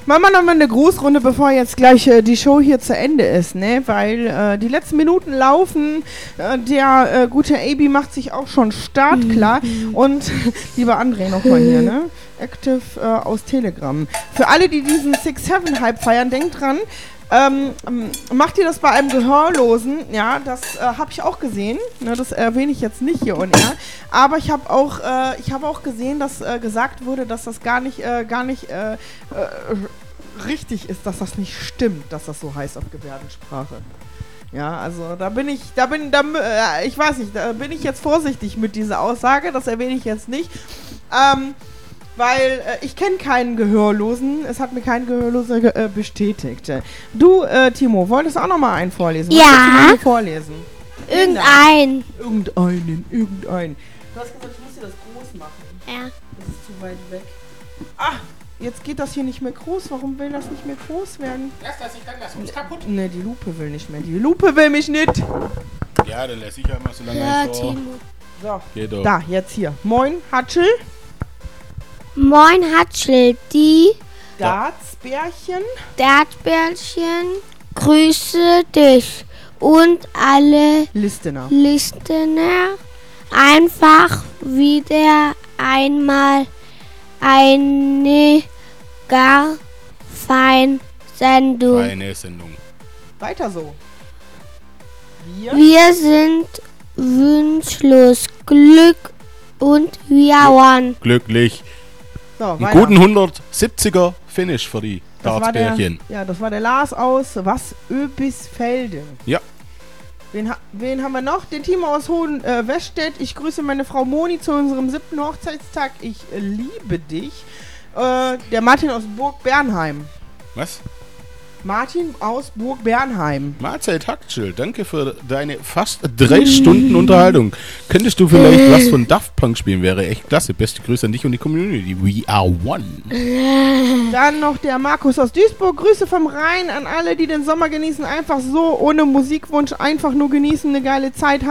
Machen wir nochmal eine Grußrunde, bevor jetzt gleich die Show hier zu Ende ist, ne? Weil die letzten Minuten laufen. Der gute AB macht sich auch schon startklar. Und lieber André nochmal hier, ne? Active aus Telegram. Für alle, die diesen 6-7-Hype feiern, denkt dran, macht ihr das bei einem Gehörlosen? Ja, das habe ich auch gesehen. Ne, das erwähne ich jetzt nicht hier und er. Aber ich habe auch gesehen, dass gesagt wurde, dass das gar nicht richtig ist, dass das nicht stimmt, dass das so heißt auf Gebärdensprache. Ja, also ich weiß nicht, da bin ich jetzt vorsichtig mit dieser Aussage. Das erwähne ich jetzt nicht. Weil ich kenne keinen Gehörlosen. Es hat mir kein Gehörloser bestätigt. Du, Timo, wolltest auch noch mal einen vorlesen? Ja. Was willst du vorlesen? Irgendeinen. Irgendeinen. Du hast gesagt, ich muss dir das groß machen. Ja. Das ist zu weit weg. Ah, jetzt geht das hier nicht mehr groß. Warum will das nicht mehr groß werden? Lass das, ich kann das, uns kaputt. Ne, die Lupe will nicht mehr. Die Lupe will mich nicht. Ja, dann lass ich ja mal so lange Ja, vor. Timo. So, Geht doch. da, jetzt hier. Moin, Hatschel. Moin, Hatschel, die Dartsbärchen. Dartbärchen grüße dich und alle Listener. Listener einfach wieder einmal eine gar fein Sendung. Eine Sendung. Weiter so. Wir sind wünschlos Glück und wir waren. Glücklich. So, Einen weiter. guten 170er Finish für die Das war Dartsbärchen. das war der Lars aus Was Öbisfelde. Ja. Wen haben wir noch? Den Timo aus Hohenwestedt. Ich grüße meine Frau Moni zu unserem 7. Hochzeitstag. Ich liebe dich. Der Martin aus Burg Bernheim. Was? Martin aus Burg Bernheim. Mahlzeit Hackchill, danke für deine fast 3 Stunden Unterhaltung. Könntest du vielleicht was von Daft Punk spielen? Wäre echt klasse. Beste Grüße an dich und die Community. We are one. Dann noch der Markus aus Duisburg. Grüße vom Rhein an alle, die den Sommer genießen. Einfach so, ohne Musikwunsch, einfach nur genießen. Eine geile Zeit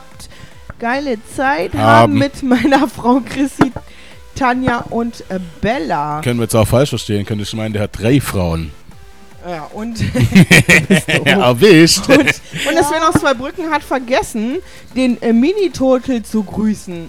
haben mit meiner Frau Chrissy, Tanja und Bella. Können wir jetzt auch falsch verstehen. Könntest du meinen, der hat 3 Frauen. Ja, und Erwischt. Und Sven aus Zweibrücken hat vergessen, den Mini-Turtle zu grüßen.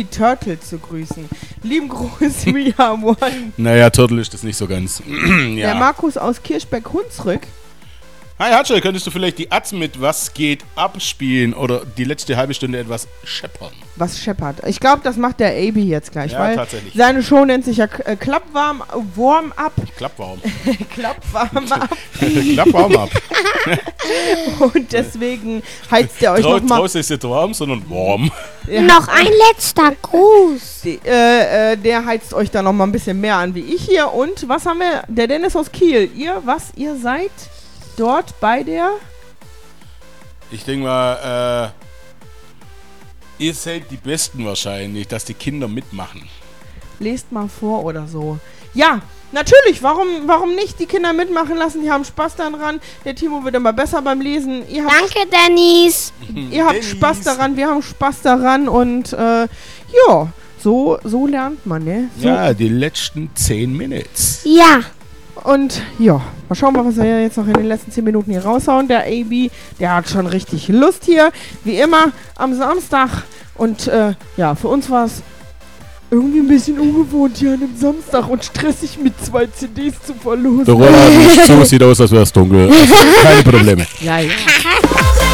Lieben Gruß, we are one. Naja, Turtle ist das nicht so ganz. Der Markus aus Kirchberg-Hunsrück. Hi Hatschel, könntest du vielleicht die Atzen mit Was geht abspielen oder die letzte halbe Stunde etwas scheppern? Was scheppert? Ich glaube, das macht der AB jetzt gleich, Ja, weil tatsächlich. seine Show nennt sich ja Warm-Up. Klappwarm. Klappwarm-Up. Klappwarm ab. Und deswegen heizt er euch nochmal. Draußen ist nicht warm, sondern warm. Noch ein letzter Gruß. Der heizt euch da nochmal ein bisschen mehr an wie ich hier. Und was haben wir? Der Dennis aus Kiel. Ihr seid dort bei der... Ich denke mal, ihr seid die Besten wahrscheinlich, dass die Kinder mitmachen. Lest mal vor oder so. Ja, natürlich. Warum nicht die Kinder mitmachen lassen? Die haben Spaß daran. Der Timo wird immer besser beim Lesen. Danke, Dennis. Ihr habt Spaß daran. Wir haben Spaß daran. Und ja, so lernt man, ne? So. Ja, die letzten 10 Minutes. Ja. Und ja, mal schauen, was wir jetzt noch in den letzten 10 Minuten hier raushauen. Der AB, der hat schon richtig Lust hier. Wie immer am Samstag. Und ja, für uns war es irgendwie ein bisschen ungewohnt hier an einem Samstag und stressig mit 2 CDs zu verlosen. Der Roller hat nicht so, sieht aus, als wäre es dunkel. Also, keine Probleme. Ja, ja.